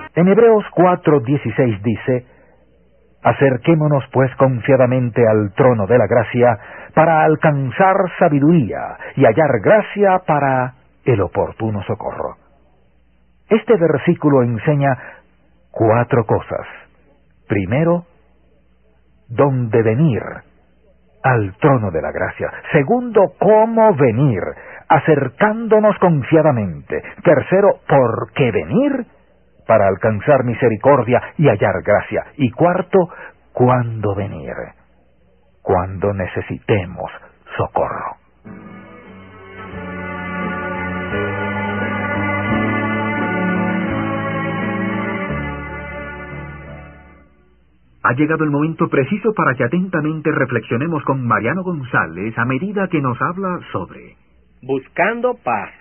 En Hebreos 4:16 dice: acerquémonos pues confiadamente al trono de la gracia para alcanzar sabiduría y hallar gracia para el oportuno socorro. Este versículo enseña 4 cosas. Primero, dónde venir al trono de la gracia. Segundo, cómo venir, acercándonos confiadamente. Tercero, por qué venir, para alcanzar misericordia y hallar gracia. Y cuarto, cuándo venir, cuando necesitemos socorro. Ha llegado el momento preciso para que atentamente reflexionemos con Mariano González a medida que nos habla sobre buscando paz.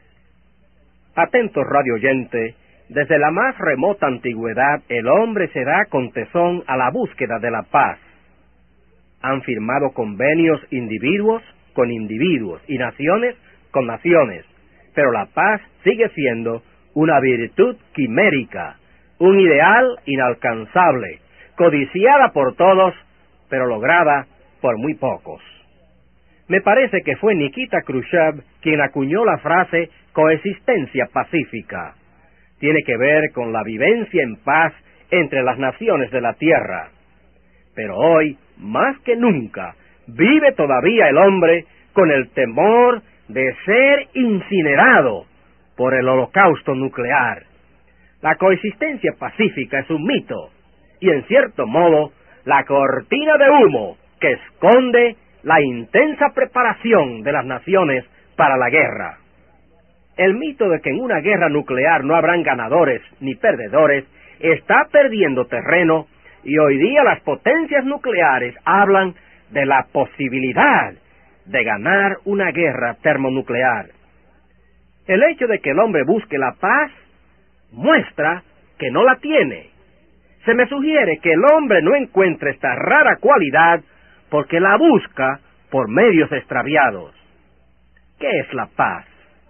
Atentos radio oyente, desde la más remota antigüedad el hombre se da con tesón a la búsqueda de la paz. Han firmado convenios individuos con individuos y naciones con naciones, pero la paz sigue siendo una virtud quimérica, un ideal inalcanzable, codiciada por todos, pero lograda por muy pocos. Me parece que fue Nikita Khrushchev quien acuñó la frase coexistencia pacífica. Tiene que ver con la vivencia en paz entre las naciones de la tierra. Pero hoy, más que nunca, vive todavía el hombre con el temor de ser incinerado por el holocausto nuclear. La coexistencia pacífica es un mito, y en cierto modo, la cortina de humo que esconde la intensa preparación de las naciones para la guerra. El mito de que en una guerra nuclear no habrán ganadores ni perdedores está perdiendo terreno, y hoy día las potencias nucleares hablan de la posibilidad de ganar una guerra termonuclear. El hecho de que el hombre busque la paz muestra que no la tiene. Se me sugiere que el hombre no encuentra esta rara cualidad porque la busca por medios extraviados. ¿Qué es la paz?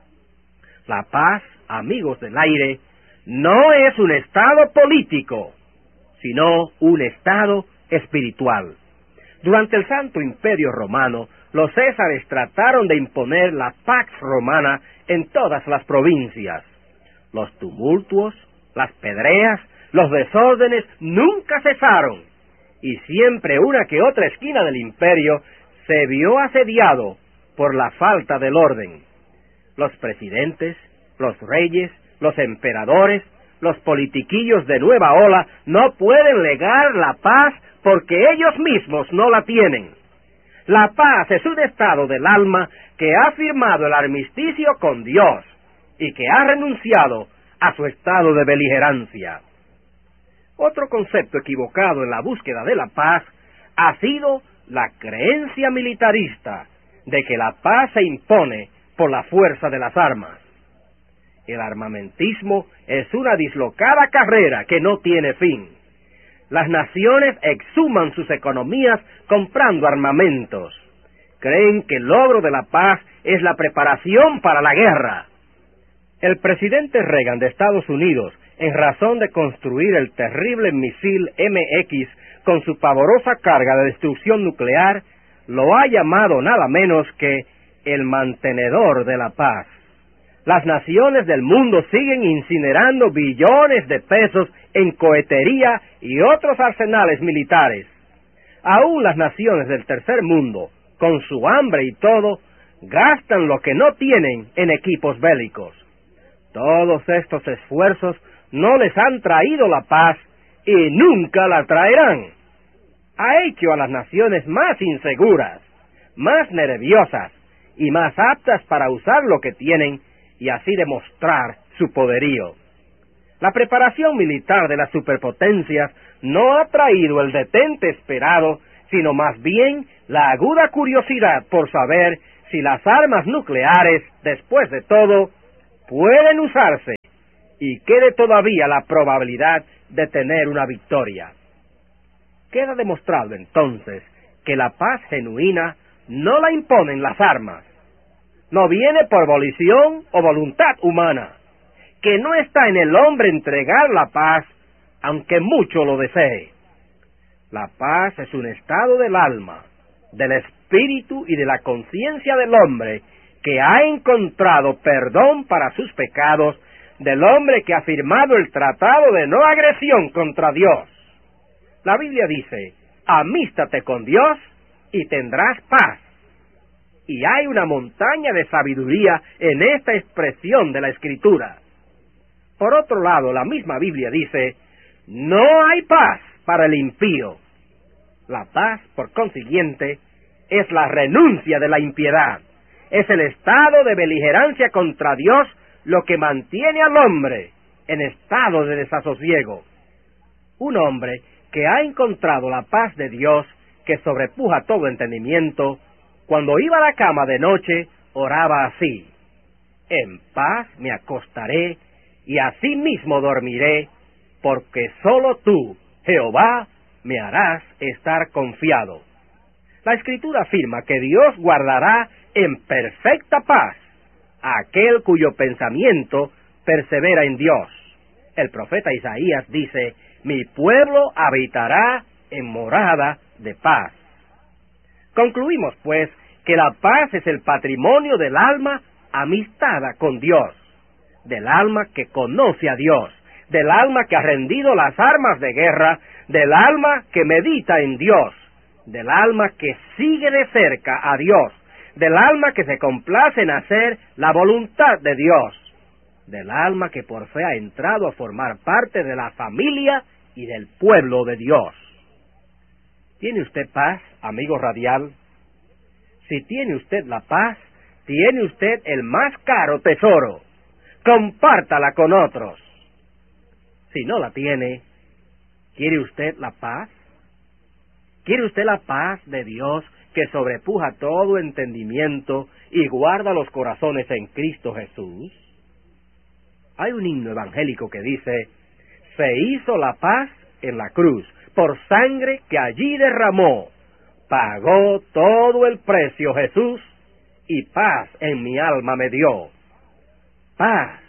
La paz, amigos del aire, no es un estado político, sino un estado espiritual. Durante el Santo Imperio Romano, los césares trataron de imponer la pax romana en todas las provincias. Los tumultos, las pedreas, los desórdenes nunca cesaron, y siempre una que otra esquina del imperio se vio asediado por la falta del orden. Los presidentes, los reyes, los emperadores, los politiquillos de nueva ola no pueden legar la paz porque ellos mismos no la tienen. La paz es un estado del alma que ha firmado el armisticio con Dios y que ha renunciado a su estado de beligerancia. Otro concepto equivocado en la búsqueda de la paz ha sido la creencia militarista de que la paz se impone por la fuerza de las armas. El armamentismo es una dislocada carrera que no tiene fin. Las naciones exhuman sus economías comprando armamentos. Creen que el logro de la paz es la preparación para la guerra. El presidente Reagan de Estados Unidos, en razón de construir el terrible misil MX con su pavorosa carga de destrucción nuclear, lo ha llamado nada menos que el mantenedor de la paz. Las naciones del mundo siguen incinerando billones de pesos en cohetería y otros arsenales militares. Aún las naciones del tercer mundo, con su hambre y todo, gastan lo que no tienen en equipos bélicos. Todos estos esfuerzos no les han traído la paz y nunca la traerán. Ha hecho a las naciones más inseguras, más nerviosas y más aptas para usar lo que tienen y así demostrar su poderío. La preparación militar de las superpotencias no ha traído el detente esperado, sino más bien la aguda curiosidad por saber si las armas nucleares, después de todo, pueden usarse y quede todavía la probabilidad de tener una victoria. Queda demostrado entonces que la paz genuina no la imponen las armas, no viene por volición o voluntad humana, que no está en el hombre entregar la paz, aunque mucho lo desee. La paz es un estado del alma, del espíritu y de la conciencia del hombre que ha encontrado perdón para sus pecados, del hombre que ha firmado el tratado de no agresión contra Dios. La Biblia dice, amístate con Dios y tendrás paz. Y hay una montaña de sabiduría en esta expresión de la Escritura. Por otro lado, la misma Biblia dice, no hay paz para el impío. La paz, por consiguiente, es la renuncia de la impiedad. Es el estado de beligerancia contra Dios lo que mantiene al hombre en estado de desasosiego. Un hombre que ha encontrado la paz de Dios, que sobrepuja todo entendimiento, cuando iba a la cama de noche, oraba así: en paz me acostaré y así mismo dormiré, porque sólo tú, Jehová, me harás estar confiado. La Escritura afirma que Dios guardará en perfecta paz a aquel cuyo pensamiento persevera en Dios. El profeta Isaías dice, mi pueblo habitará en morada de paz. Concluimos, pues, que la paz es el patrimonio del alma amistada con Dios, del alma que conoce a Dios, del alma que ha rendido las armas de guerra, del alma que medita en Dios, del alma que sigue de cerca a Dios, del alma que se complace en hacer la voluntad de Dios, del alma que por fe ha entrado a formar parte de la familia y del pueblo de Dios. ¿Tiene usted paz, amigo radial? Si tiene usted la paz, tiene usted el más caro tesoro. Compártala con otros. Si no la tiene, ¿quiere usted la paz? ¿Quiere usted la paz de Dios que sobrepuja todo entendimiento y guarda los corazones en Cristo Jesús? Hay un himno evangélico que dice, se hizo la paz en la cruz, por sangre que allí derramó, pagó todo el precio Jesús, y paz en mi alma me dio. Paz,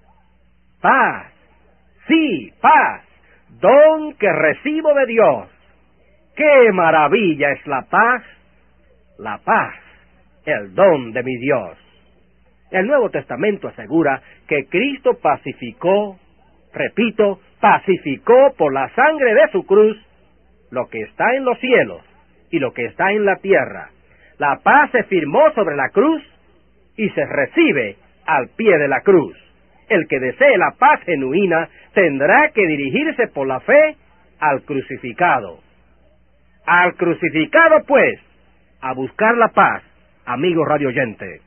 paz, sí, paz, don que recibo de Dios. ¡Qué maravilla es la paz! La paz, el don de mi Dios. El Nuevo Testamento asegura que Cristo pacificó, repito, pacificó por la sangre de su cruz lo que está en los cielos y lo que está en la tierra. La paz se firmó sobre la cruz y se recibe al pie de la cruz. El que desee la paz genuina tendrá que dirigirse por la fe al crucificado. Al crucificado, pues, a buscar la paz, amigo radioyente.